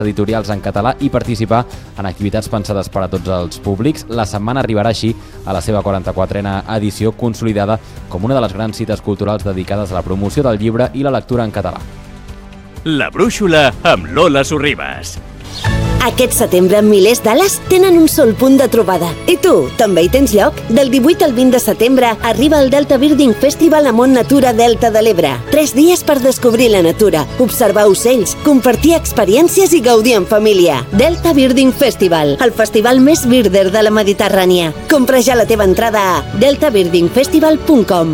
editorials en català i participar en activitats pensades per a tots els públics. La setmana arribarà així a la seva 44a edició, consolidada com una de les grans cites culturals dedicades a la promoció del llibre i la lectura en català. La Brúixola amb Lola Sorribas. Aquest setembre, milers d'ales tenen un sol punt de trobada. I tu, també hi tens lloc? Del 18 al 20 de setembre arriba el Delta Birding Festival a Mont Natura Delta de l'Ebre. 3 dies per descobrir la natura, observar ocells, compartir experiències i gaudir en família. Delta Birding Festival, el festival més birder de la Mediterrània. Compra ja la teva entrada a deltabirdingfestival.com.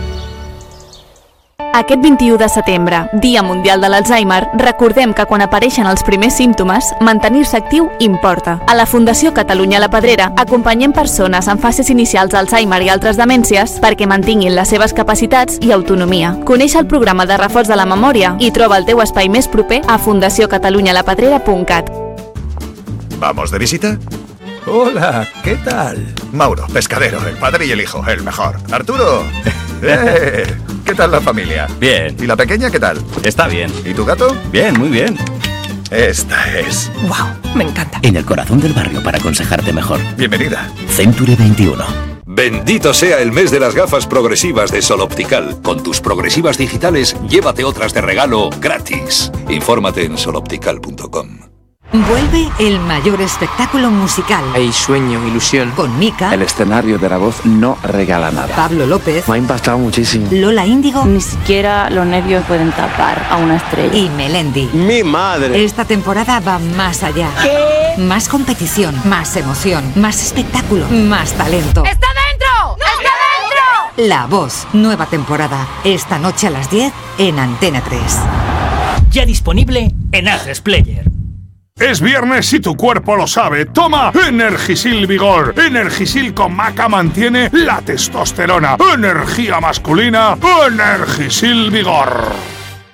Aquest 21 de setembre, Dia Mundial de l'Alzheimer, recordem que quan apareixen els primers símptomes, mantenir-se actiu importa. A la Fundació Catalunya La Pedrera acompanyem persones en fases inicials d'Alzheimer i altres demències perquè mantinguin les seves capacitats i autonomia. Coneix el programa de reforç de la memòria i troba el teu espai més proper a fundaciocatalunyalapadrera.cat. ¿Vamos de visita? Hola, ¿qué tal? Mauro, pescadero, el padre y el hijo, el mejor. Arturo, ¿qué tal la familia? Bien. ¿Y la pequeña qué tal? Está bien. ¿Y tu gato? Bien, muy bien. Esta es. ¡Wow! Me encanta. En el corazón del barrio para aconsejarte mejor. Bienvenida. Century 21. Bendito sea el mes de las gafas progresivas de Sol Optical. Con tus progresivas digitales, llévate otras de regalo gratis. Infórmate en soloptical.com. Vuelve el mayor espectáculo musical. Hay sueño, ilusión. Con Mika. El escenario de La Voz no regala nada. Pablo López. Me ha impactado muchísimo. Lola Índigo. Ni siquiera los nervios pueden tapar a una estrella. Y Melendi. ¡Mi madre! Esta temporada va más allá. ¿Qué? Más competición, más emoción, más espectáculo, más talento. ¡Está dentro! ¡No! ¡Está dentro! La Voz, nueva temporada. Esta noche a las 10 en Antena 3. Ya disponible en A3Player. Es viernes y tu cuerpo lo sabe. Toma Energisil Vigor. Energisil con maca mantiene la testosterona. Energía masculina. Energisil Vigor.